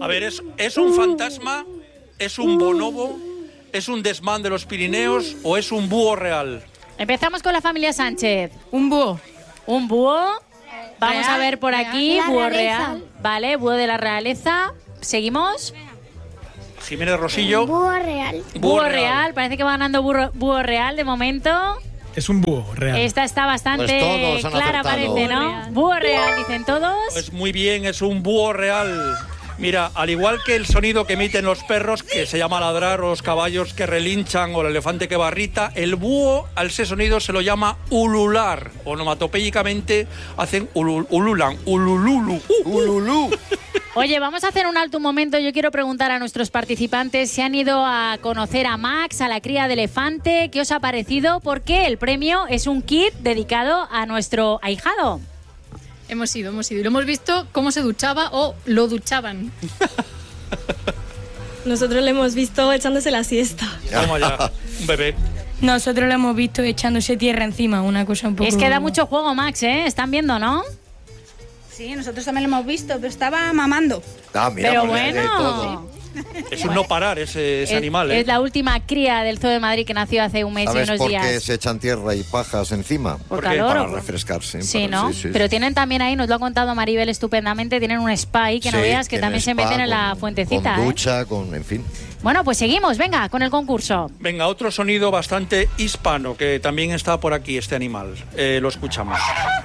A ver, ¿es un fantasma? ¿Es un bonobo? ¿Es un desmán de los Pirineos? ¿O es un búho real? Empezamos con la familia Sánchez. Un búho. Un búho. Vamos Real, a ver por aquí. La Búho realeza. real. Vale, búho de la realeza. Seguimos. Jiménez Rosillo. Búho real. Búho real. Parece que va ganando búho real de momento. Es un búho real. Esta está bastante Pues todos han clara, acertado. parece, ¿no? Búho real, dicen todos. Pues muy bien, es un búho real. Mira, al igual que el sonido que emiten los perros, que se llama ladrar, o los caballos que relinchan, o el elefante que barrita, el búho, al ese sonido se lo llama ulular. Onomatopéyicamente hacen ululan, ulululu. ¡Ululú! Oye, vamos a hacer un alto un momento. Yo quiero preguntar a nuestros participantes si han ido a conocer a Max, a la cría de elefante. ¿Qué os ha parecido? Porque el premio es un kit dedicado a nuestro ahijado. Hemos ido. Y lo hemos visto cómo se duchaba o lo duchaban. Nosotros le hemos visto echándose la siesta. Toma ya, un bebé. Nosotros lo hemos visto echándose tierra encima, una cosa un poco... Es que da mucho juego, Max, ¿eh? Están viendo, ¿no? Sí, nosotros también lo hemos visto, pero estaba mamando. Ah, mira, Pero pues hay de todo. bueno, Es un no parar ese animal, ¿eh? es la última cría del Zoo de Madrid que nació hace un mes y ¿Sabes unos por qué días. se echan tierra y pajas encima? Por ¿Por qué? calor. Para ¿o? refrescarse. Sí, para- ¿no? sí, Pero sí. tienen también ahí, nos lo ha contado Maribel estupendamente, tienen un spa ahí que no Sí, veas que tiene también se spa meten en la con- fuentecita. Con ¿eh? ducha, en fin. Bueno, pues seguimos, venga, con el concurso. Venga, otro sonido bastante hispano, que también está por aquí, este animal. Lo escuchamos.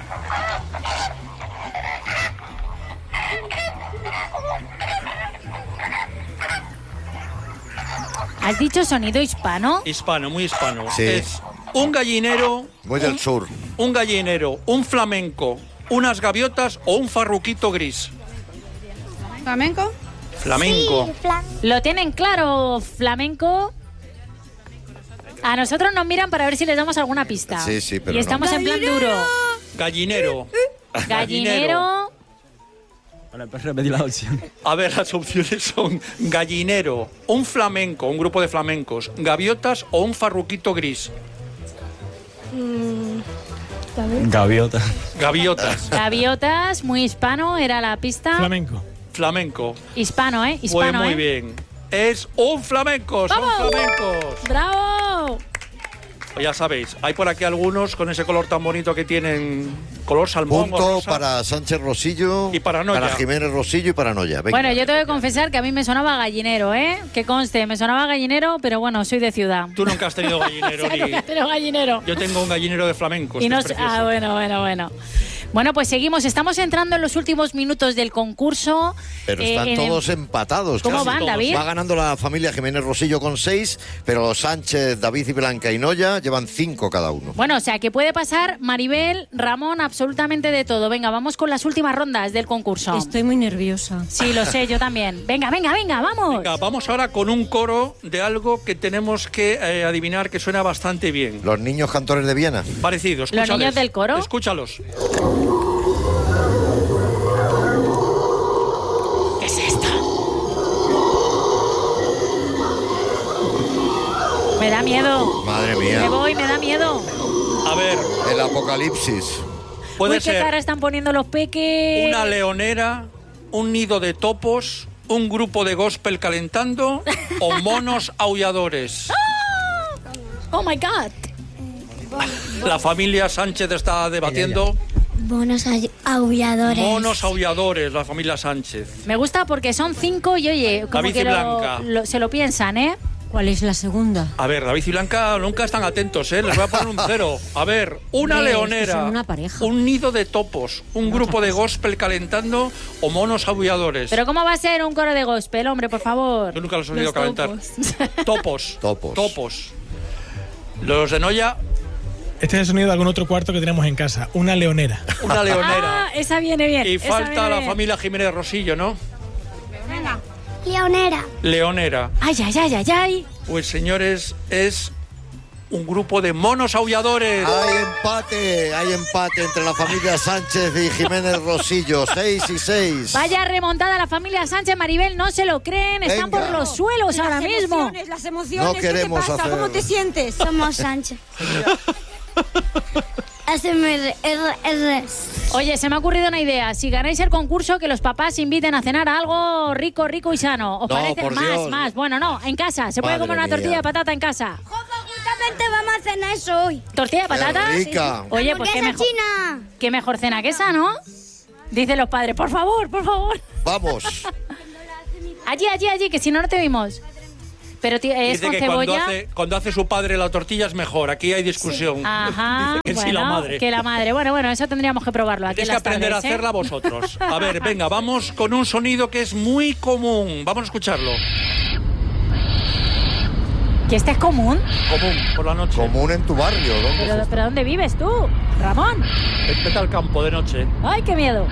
¿Has dicho sonido hispano? Hispano, muy hispano. Sí. Es un gallinero, Muy del sur. un gallinero, un flamenco, unas gaviotas o un farruquito gris. ¿Flamenco? Flamenco. ¿Lo tienen claro, flamenco? A nosotros nos miran para ver si les damos alguna pista. Sí, sí, pero Y estamos no. en plan duro. Gallinero. Gallinero, Repetir la opción. A ver, las opciones son gallinero, un flamenco, un grupo de flamencos, gaviotas o un farruquito gris. Gaviota. Gaviotas. gaviotas, muy hispano, era la pista. Flamenco. Flamenco. Hispano, ¿eh? Pues Hispano, muy ¿eh? bien. Es un flamenco, son ¡Vamos! flamencos. ¡Bravo! Pues ya sabéis, hay por aquí algunos con ese color tan bonito que tienen, color salmón o Punto rosa. para Sánchez Rosillo. Y para Noya. Para Jiménez Rosillo y para Noya. Venga. Bueno, yo tengo que confesar que a mí me sonaba gallinero, ¿eh? Que conste, me sonaba gallinero, pero bueno, soy de ciudad. Tú nunca has tenido gallinero. O sea, nunca he tenido gallinero. Yo tengo un gallinero de flamencos. Y que no es sé- precioso. bueno. Bueno, pues seguimos. Estamos entrando en los últimos minutos del concurso. Pero están todos empatados. ¿Cómo casi van, todos. David? Va ganando la familia Jiménez Rosillo con 6, pero Sánchez, David y Blanca y Noya llevan 5 cada uno. Bueno, o sea, que puede pasar Maribel, Ramón, absolutamente de todo. Venga, vamos con las últimas rondas del concurso. Estoy muy nerviosa. Sí, lo sé, yo también. Venga, vamos. Venga, vamos ahora con un coro de algo que tenemos que adivinar que suena bastante bien. Los niños cantores de Viena. Parecido, ¿Los escúchales. niños del coro? Escúchalos. ¿Qué es esto? Me da miedo. Madre mía. Me voy, me da miedo. A ver, El apocalipsis. puede Uy, qué ser cara están poniendo los peques. una leonera, un nido de topos, un grupo de gospel calentando o monos aulladores. Oh my God. La familia Sánchez está debatiendo. Bonos aulladores. Monos aulladores, la familia Sánchez. Me gusta porque son 5 y oye, como David y que Blanca. se lo piensan, ¿eh? ¿Cuál es la segunda? A ver, David y Blanca nunca están atentos, ¿eh? Les voy a poner un 0. A ver, una Hombre, leonera, es que son una pareja. un nido de topos, un grupo de gospel calentando o monos aulladores. Pero ¿cómo va a ser un coro de gospel, hombre, por favor? Yo nunca los he oído calentar. topos. Topos. Los de Noya, Este es el sonido de algún otro cuarto que tenemos en casa. Una leonera. una leonera. Ah, esa viene bien. Y esa falta viene la bien. familia Jiménez Rosillo, ¿no? Leonera. Leonera. Ay. Pues señores, es un grupo de monos aulladores. Hay empate entre la familia Sánchez y Jiménez Rosillo. 6 y 6. Vaya remontada la familia Sánchez, Maribel, no se lo creen, están Venga. por los suelos ahora mismo. Las emociones, No ¿qué queremos te pasa? hacer- ¿Cómo te sientes? Somos Sánchez. ASMR. Oye, se me ha ocurrido una idea. Si ganáis el concurso, que los papás inviten a cenar algo rico, rico y sano. ¿Os parece? por Dios. Más. Bueno, no, en casa. Se puede Madre comer una tortilla mía. de patata en casa. Justamente vamos a cenar eso hoy. ¿Tortilla de patata? Qué rica. Oye, pues qué Hamburguesa mejor, china. qué mejor cena que esa, ¿no? Dicen los padres, por favor, por favor. Vamos. Allí, que si no, no te vimos. Pero tío, es Dice con que cebolla. cuando hace su padre la tortilla es mejor. Aquí hay discusión. Ajá, Dice que bueno, sí, la madre. que la madre. Bueno, eso tendríamos que probarlo aquí Tenéis en que las aprender a tardes, ¿eh? hacerla vosotros. A ver, venga, vamos con un sonido que es muy común. Vamos a escucharlo. ¿Que este es común? Común, por la noche. Común en tu barrio. ¿Dónde es esto? ¿Pero dónde vives tú, Ramón? Vete al campo de noche. ¡Ay, qué miedo!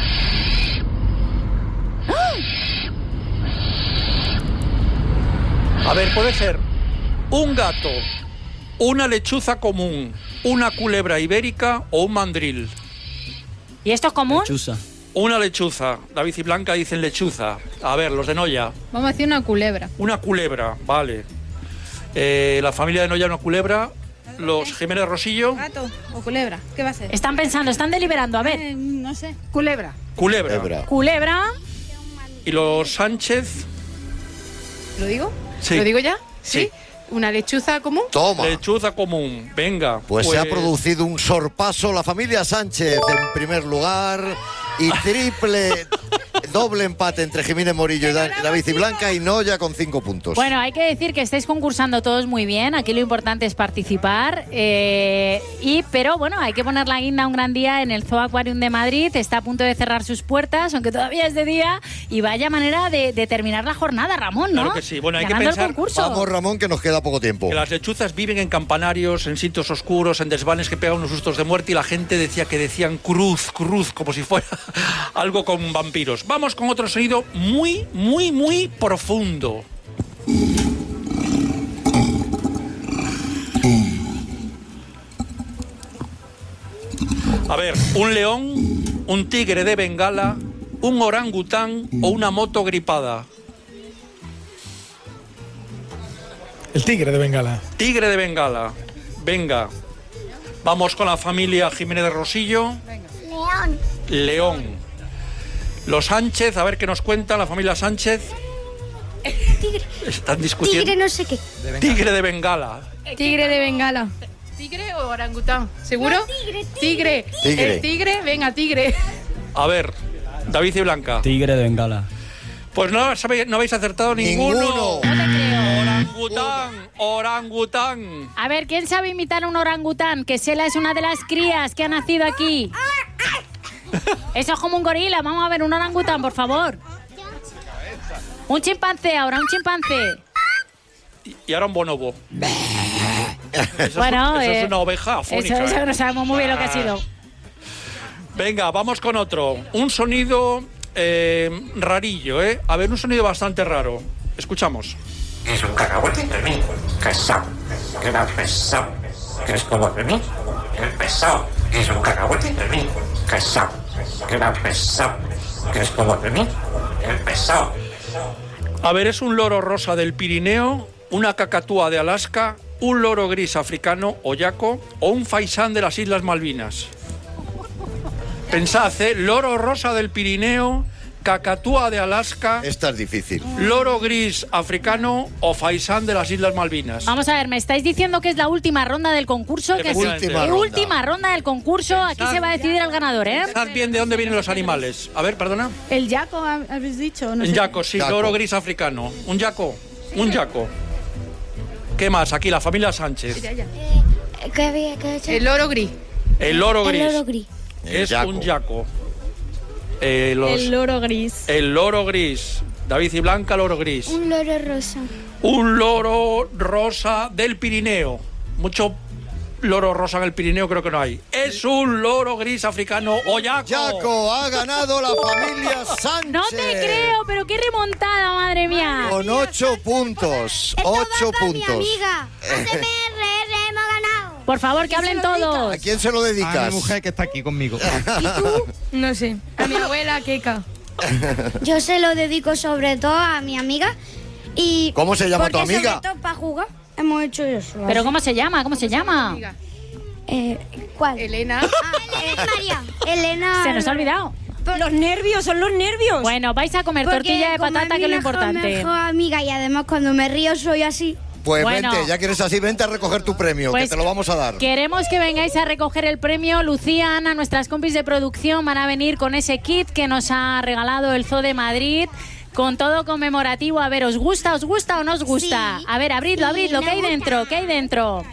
A ver, puede ser un gato, una lechuza común, una culebra ibérica o un mandril. ¿Y esto es común? Lechuza. Una lechuza. David y Blanca dicen lechuza. A ver, los de Noya. Vamos a decir una culebra. Una culebra, vale. La familia de Noya, una culebra. Los Jiménez Rosillo, ¿Gato o culebra? ¿Qué va a ser? Están pensando, están deliberando. A ver, No sé. Culebra. culebra. Culebra. culebra. Y los Sánchez, ¿Lo digo? Sí. ¿Lo digo ya? Sí. ¿Una lechuza común? Toma. lechuza común. Venga. Pues se ha producido un sorpaso. La familia Sánchez en primer lugar y doble empate entre Jiménez Morillo y David y Blanca y Noya con 5 puntos. Bueno, hay que decir que estáis concursando todos muy bien. Aquí lo importante es participar. Pero bueno, hay que poner la guinda un gran día en el Zoo Aquarium de Madrid. Está a punto de cerrar sus puertas, aunque todavía es de día. Y vaya manera de terminar la jornada, Ramón, ¿no? Claro que sí. Bueno, hay que Ganando pensar- el concurso. Vamos, Ramón, que nos queda poco tiempo. Que las lechuzas viven en campanarios, en sitios oscuros, en desvanes que pegan unos sustos de muerte y la gente decían cruz, como si fuera algo con vampiros. Vamos con otro sonido muy, muy, muy profundo. A ver, un león, un tigre de Bengala, un orangután o una moto gripada. El tigre de Bengala. Tigre de Bengala. Venga. Vamos con la familia Jiménez de Rosillo. León. León. Los Sánchez, a ver qué nos cuenta la familia Sánchez. Tigre. Están discutiendo. Tigre no sé qué. Tigre de Bengala. Tigre de Bengala. ¿Tigre o orangután? ¿Seguro? Tigre. Tigre. El tigre, venga, tigre. A ver, David y Blanca. Tigre de Bengala. Pues no habéis acertado ninguno. Ninguno. No te creo. Orangután. A ver, ¿quién sabe imitar a un orangután? Que Sela es una de las crías que ha nacido aquí. Eso es como un gorila. Vamos a ver un orangután, por favor. Un chimpancé ahora, un chimpancé. Y ahora un bonobo. Eso Bueno, es una oveja afónica. Eso no sabemos muy bien lo que ha sido. Venga, vamos con otro. Un sonido rarillo, ¿eh? A ver, un sonido bastante raro. Escuchamos. Es un cacahuete de mí, que sabe, que era pesado, que es como de mí, el pesado. Es un cacahuete de mí, que sabe, que era pesado, que es como de mí, el pesado. A ver, es un loro rosa del Pirineo, una cacatúa de Alaska, un loro gris africano o yaco o un faisán de las Islas Malvinas. Pensad, loro rosa del Pirineo, cacatúa de Alaska, Esta es difícil. loro gris africano o faisán de las Islas Malvinas. Vamos a ver, me estáis diciendo que es la última ronda del concurso. Que Efectivamente. Última ronda. última ronda del concurso. Aquí se va a decidir el ganador, ¿eh? Pensad bien de dónde vienen los animales. A ver, perdona. ¿El yaco habéis dicho? No Un sé. yaco, sí, Yaco. loro gris africano. Un yaco, un yaco. ¿Qué más? Aquí la familia Sánchez. ¿Qué había que echar? El loro gris. El loro El gris. loro gris. Es yaco. un yaco. El loro gris. El loro gris. David y Blanca, loro gris. Un loro rosa. Un loro rosa del Pirineo. Mucho loro rosa en el Pirineo creo que no hay. Es un loro gris africano o yaco. Yaco, ha ganado la familia Sánchez. No te creo, pero qué remontada, madre mía. Con 8 puntos. 8 puntos. Amiga, ACMRR hemos ganado. Por favor, que hablen todos. ¿A quién se lo dedicas? A mi mujer que está aquí conmigo. No sé. A mi abuela, Keka. Yo se lo dedico sobre todo a mi amiga. Y ¿Cómo se llama tu porque amiga? sobre todo para jugar hemos hecho eso. ¿Pero cómo se llama? ¿Cómo se llama? ¿Cuál? Elena. María. Elena. Se nos ha olvidado. Los nervios, son los nervios. Bueno, vais a comer tortilla de patata, que es lo importante. Mi mejor amiga, y además cuando me río soy así. Pues bueno, vente, ya que eres así, vente a recoger tu premio, pues que te lo vamos a dar. Queremos que vengáis a recoger el premio. Lucía, Ana, nuestras compis de producción van a venir con ese kit que nos ha regalado el Zoo de Madrid, con todo conmemorativo. A ver, ¿os gusta o no os gusta? Sí, a ver, abridlo, ¿qué hay dentro? ¿Qué hay dentro?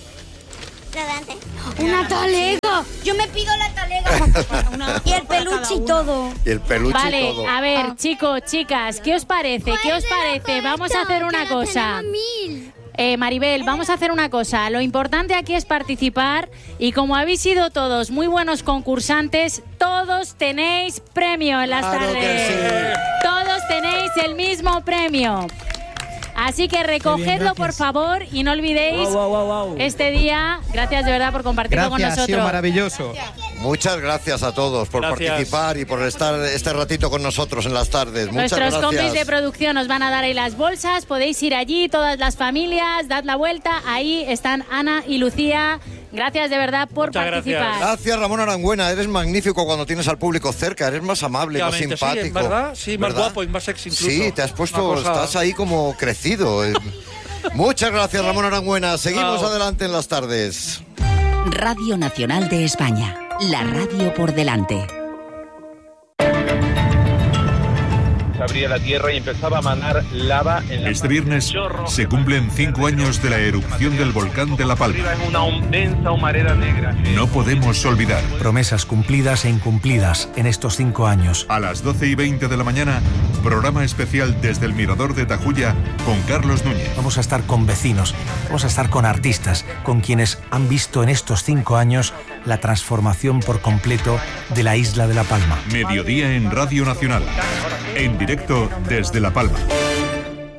Una talega. Yo me pido la talega. Y el peluche y todo. Y el peluche Vale, y todo. a ver, chicos, chicas, ¿qué os parece? ¿Qué os parece? Vamos a hacer una cosa. Maribel, vamos a hacer una cosa. Lo importante aquí es participar y como habéis sido todos muy buenos concursantes, todos tenéis premio en las Claro tardes. que sí. Todos tenéis el mismo premio. Así que recogedlo, por favor, y no olvidéis este día. Gracias de verdad por compartirlo con nosotros. Ha sido maravilloso. Muchas gracias a todos por participar y por estar este ratito con nosotros en las tardes. Muchas Nuestros gracias. compis de producción os van a dar ahí las bolsas. Podéis ir allí, todas las familias, dad la vuelta. Ahí están Ana y Lucía. Gracias de verdad por participar. Gracias, Ramón Arangüena. Eres magnífico cuando tienes al público cerca. Eres más amable, más simpático. Sí, ¿verdad? Sí, más guapo y más sexy incluso. Sí, te has puesto, estás ahí como crecido. Muchas gracias, Ramón Arangüena. Seguimos adelante en las tardes. Radio Nacional de España. La radio por delante. Se abría la tierra y empezaba a manar lava en la Este viernes se cumplen 5 años de la erupción del volcán de La Palma. en una densa humareda negra. No podemos olvidar. Promesas cumplidas e incumplidas en estos 5 años. A las 12:20 de la mañana, programa especial desde el Mirador de Tajuya con Carlos Núñez. Vamos a estar con vecinos, vamos a estar con artistas, con quienes han visto en estos 5 años la transformación por completo de la isla de La Palma. Mediodía en Radio Nacional. En directo desde La Palma.